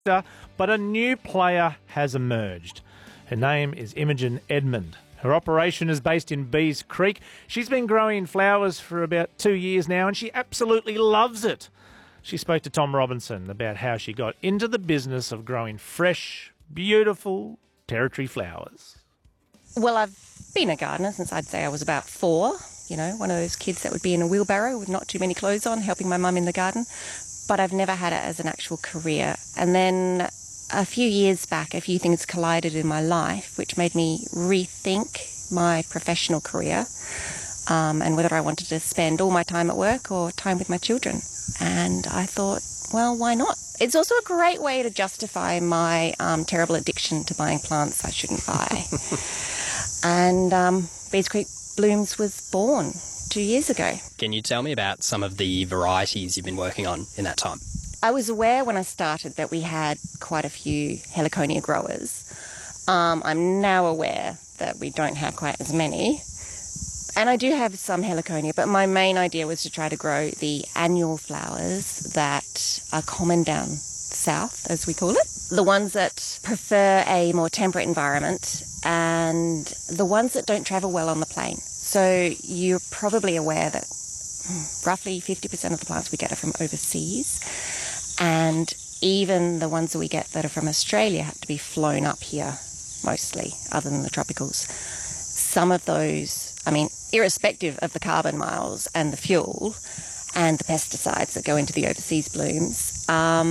but a new player has emerged. Her name is Imogen Edmond. Her operation is based in Bees Creek. She's been growing flowers for about 2 years now, and she absolutely loves it. She spoke to Tom Robinson about how she got into the business of growing fresh, beautiful territory flowers. Well, I've been a gardener since I'd say I was about 4. You know, one of those kids that would be in a wheelbarrow with not too many clothes on, helping my mum in the garden. But I've never had it as an actual career. And then a few years back, a few things collided in my life, which made me rethink my professional career and whether I wanted to spend all my time at work or time with my children. And I thought, well, why not? It's also a great way to justify my terrible addiction to buying plants I shouldn't buy. And Bees Creek Blooms was born 2 years ago. Can you tell me about some of the varieties you've been working on in that time? I was aware when I started that we had quite a few heliconia growers. I'm now aware that we don't have quite as many. And I do have some heliconia, but my main idea was to try to grow the annual flowers that are common down south, as we call it. The ones that prefer a more temperate environment and the ones that don't travel well on the plane. So you're probably aware that roughly 50% of the plants we get are from overseas. And even the ones that we get that are from Australia have to be flown up here, mostly, other than the tropicals. Some of those, I mean, irrespective of the carbon miles and the fuel and the pesticides that go into the overseas blooms,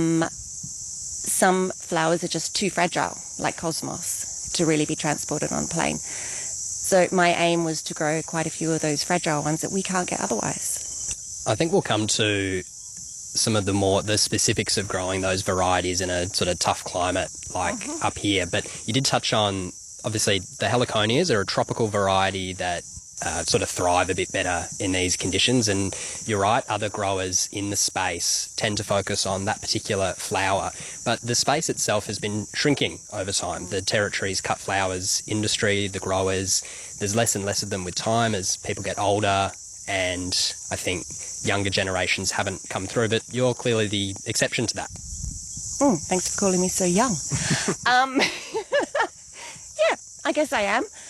some flowers are just too fragile, like cosmos, to really be transported on a plane. So my aim was to grow quite a few of those fragile ones that we can't get otherwise. I think we'll come to some of the specifics of growing those varieties in a sort of tough climate like up here. But you did touch on, obviously, the heliconias are a tropical variety that sort of thrive a bit better in these conditions. And you're right, other growers in the space tend to focus on that particular flower. But the space itself has been shrinking over time. The territory's cut flowers industry, the growers, there's less and less of them with time as people get older. And I think younger generations haven't come through, but you're clearly the exception to that. Thanks for calling me so young. Yeah, I guess I am.